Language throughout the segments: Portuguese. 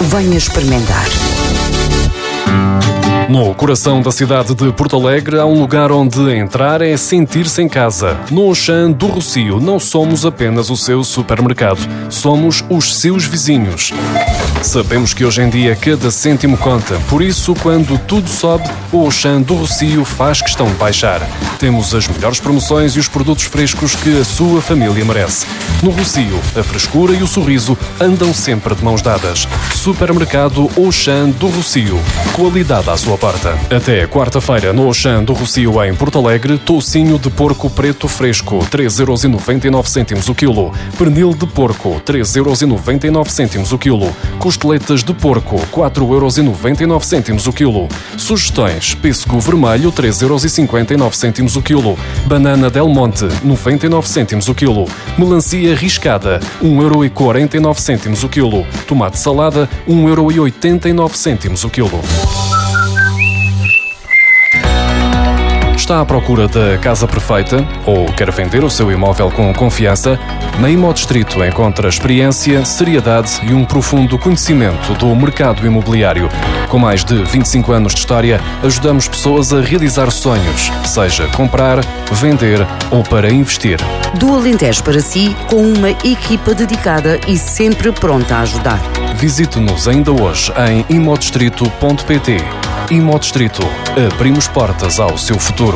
Venha experimentar. No coração da cidade de Porto Alegre há um lugar onde entrar é sentir-se em casa. No Auchan do Rossio não somos apenas o seu supermercado, somos os seus vizinhos. Sabemos que hoje em dia cada cêntimo conta, por isso quando tudo sobe, o Auchan do Rossio faz questão de baixar. Temos as melhores promoções e os produtos frescos que a sua família merece. No Rossio, a frescura e o sorriso andam sempre de mãos dadas. Supermercado Auchan do Rossio. Qualidade à sua porta. Até quarta-feira no Auchan do Rossio em Porto Alegre, toucinho de porco preto fresco, 3,99€ o quilo. Pernil de porco, 3,99€ o quilo. Costeletas de porco, 4,99€ o quilo. Sugestões: pêssego vermelho, 3,59€ o quilo. Banana Del Monte, 99€ o quilo. Melancia riscada, 1,49€ o quilo. Tomate salada, 1,89€ o quilo. Está à procura da casa perfeita ou quer vender o seu imóvel com confiança? Na Imodistrito encontra experiência, seriedade e um profundo conhecimento do mercado imobiliário. Com mais de 25 anos de história, ajudamos pessoas a realizar sonhos, seja comprar, vender ou para investir. Do Alentejo para si, com uma equipa dedicada e sempre pronta a ajudar. Visite-nos ainda hoje em imodistrito.pt. Imodistrito. Abrimos portas ao seu futuro.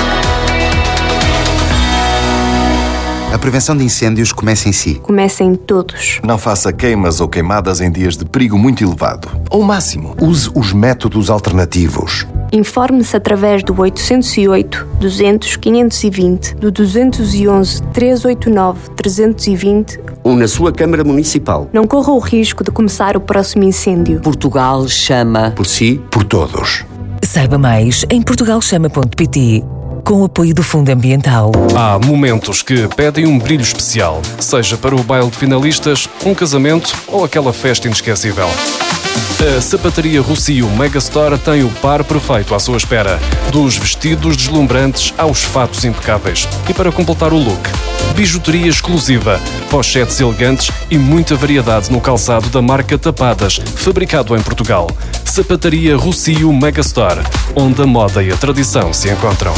A prevenção de incêndios começa em si. Começa em todos. Não faça queimas ou queimadas em dias de perigo muito elevado. Ao máximo. Use os métodos alternativos. Informe-se através do 808 200 520, do 211 389 320 ou na sua Câmara Municipal. Não corra o risco de começar o próximo incêndio. Portugal chama. Por si, por todos. Saiba mais em portugalchama.pt, com o apoio do Fundo Ambiental. Há momentos que pedem um brilho especial, seja para o baile de finalistas, um casamento ou aquela festa inesquecível. A Sapataria Rossio Megastore tem o par perfeito à sua espera, dos vestidos deslumbrantes aos fatos impecáveis. E para completar o look, bijuteria exclusiva, pochetes elegantes e muita variedade no calçado da marca Tapadas, fabricado em Portugal. Sapataria Rossio Megastore, onde a moda e a tradição se encontram.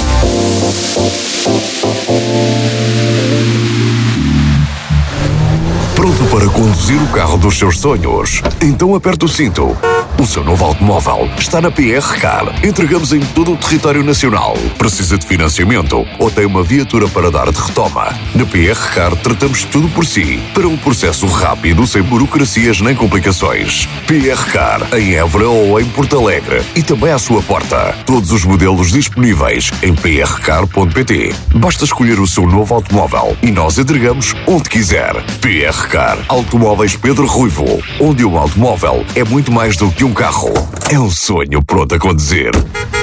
Pronto para conduzir o carro dos seus sonhos? Então aperte o cinto. O seu novo automóvel está na PR Car. Entregamos em todo o território nacional. Precisa de financiamento ou tem uma viatura para dar de retoma? Na PR Car tratamos tudo por si, para um processo rápido, sem burocracias nem complicações. PR Car, em Évora ou em Porto Alegre. E também à sua porta. Todos os modelos disponíveis em prcar.pt. Basta escolher o seu novo automóvel e nós entregamos onde quiser. PR Car, Automóveis Pedro Ruivo, onde um automóvel é muito mais do que um carro. É um sonho pronto a conduzir.